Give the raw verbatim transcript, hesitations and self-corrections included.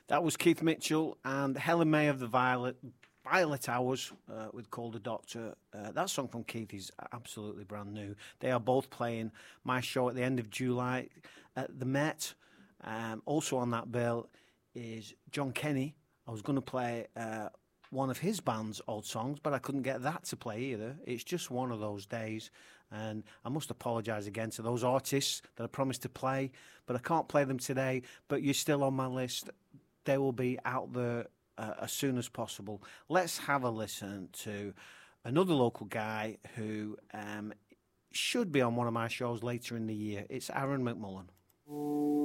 That was Keith Mitchell and Helen May of the Violet Violet Hours uh, with Call the Doctor. Uh, that song from Keith is absolutely brand new. They are both playing my show at the end of July at the Met. Um, also on that bill is John Kenny. I was going to play uh, one of his band's old songs, but I couldn't get that to play either. It's just one of those days. And I must apologise again to those artists that I promised to play, but I can't play them today. But you're still on my list. They will be out there uh, as soon as possible. Let's have a listen to another local guy who um, should be on one of my shows later in the year. It's Aaron McMullen.